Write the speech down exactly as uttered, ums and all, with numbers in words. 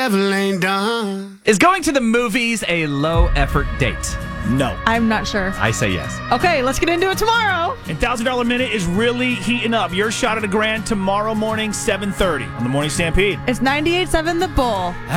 devil ain't done. Is going to the movies a low-effort date? No. I'm not sure. I say yes. Okay, let's get into it tomorrow. And one thousand dollars Minute is really heating up. Your shot at a grand tomorrow morning, seven thirty on the Morning Stampede. It's ninety-eight point seven The Bull.